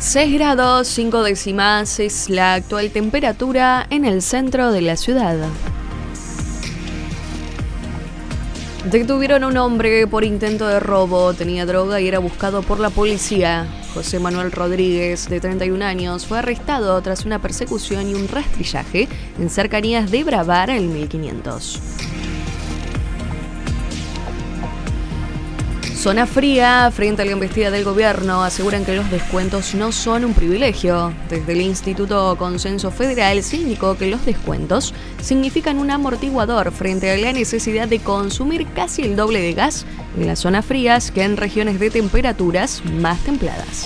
6 grados 5 décimas es la actual temperatura en el centro de la ciudad. Detuvieron a un hombre por intento de robo, tenía droga y era buscado por la policía. José Manuel Rodríguez, de 31 años, fue arrestado tras una persecución y un rastrillaje en cercanías de Bravar, el 1500. Zona Fría, frente a la embestida del gobierno, aseguran que los descuentos no son un privilegio. Desde el Instituto Consenso Federal se indicó que los descuentos significan un amortiguador frente a la necesidad de consumir casi el doble de gas en las zonas frías que en regiones de temperaturas más templadas.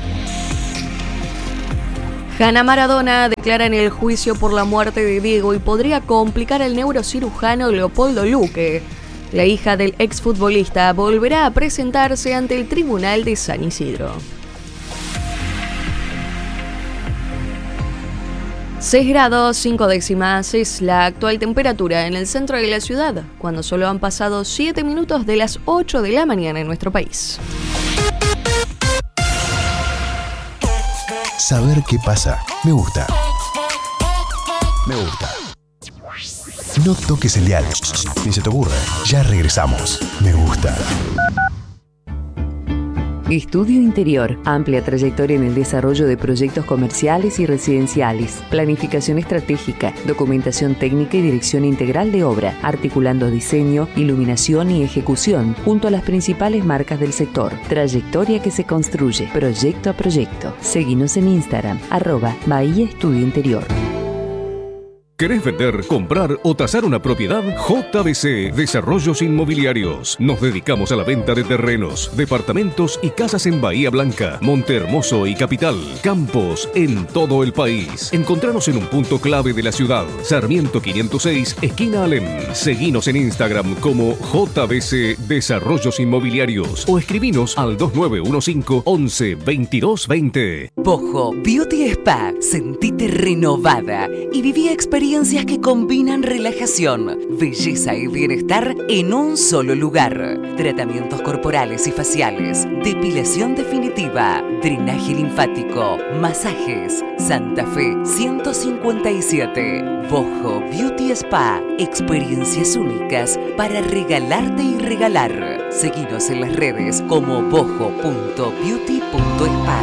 Hanna Maradona declara en el juicio por la muerte de Diego y podría complicar al neurocirujano Leopoldo Luque. La hija del exfutbolista volverá a presentarse ante el Tribunal de San Isidro. 6 grados 5 décimas es la actual temperatura en el centro de la ciudad, cuando solo han pasado 7 minutos de las 8 de la mañana en nuestro país. Saber qué pasa. Me gusta. Me gusta. No toques el dial, ni se te ocurra. Ya regresamos. Me gusta. Estudio Interior, amplia trayectoria en el desarrollo de proyectos comerciales y residenciales, planificación estratégica, documentación técnica y dirección integral de obra, articulando diseño, iluminación y ejecución, junto a las principales marcas del sector. Trayectoria que se construye, proyecto a proyecto. Seguinos en Instagram, @Bahía Estudio Interior. ¿Querés vender, comprar o tasar una propiedad? JBC Desarrollos Inmobiliarios. Nos dedicamos a la venta de terrenos, departamentos y casas en Bahía Blanca, Monte Hermoso y Capital. Campos en todo el país. Encontranos en un punto clave de la ciudad. Sarmiento 506, esquina Alem. Seguinos en Instagram como JBC Desarrollos Inmobiliarios o escribinos al 2915 11 22 20. Bojo Beauty Spa. Sentite renovada y viví experiencias que combinan relajación, belleza y bienestar en un solo lugar. Tratamientos corporales y faciales, depilación definitiva, drenaje linfático, masajes. Santa Fe 157. Bojo Beauty Spa. Experiencias únicas para regalarte y regalar. Seguinos en las redes como bojo.beauty.spa.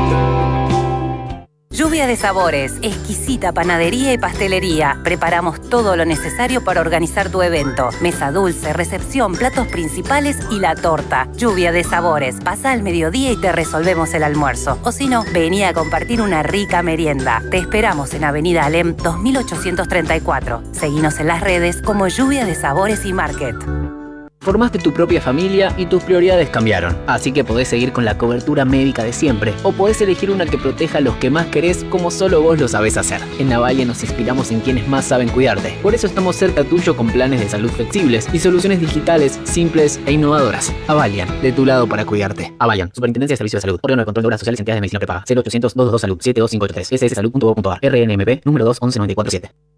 Lluvia de sabores, exquisita panadería y pastelería. Preparamos todo lo necesario para organizar tu evento. Mesa dulce, recepción, platos principales y la torta. Lluvia de sabores. Pasa al mediodía y te resolvemos el almuerzo. O si no, vení a compartir una rica merienda. Te esperamos en Avenida Alem 2834. Seguinos en las redes como Lluvia de Sabores y Market. Formaste tu propia familia y tus prioridades cambiaron, así que podés seguir con la cobertura médica de siempre o podés elegir una que proteja a los que más querés como solo vos lo sabés hacer. En Avalia nos inspiramos en quienes más saben cuidarte, por eso estamos cerca tuyo con planes de salud flexibles y soluciones digitales, simples e innovadoras. Avalian, de tu lado para cuidarte. Avalian, Superintendencia de Servicios de Salud, Órgano de Control de Obras Sociales y Entidades de Medicina Prepaga, 0800 222 Salud, 72583, sssalud.gov.ar, RNMP, número 2 11 947.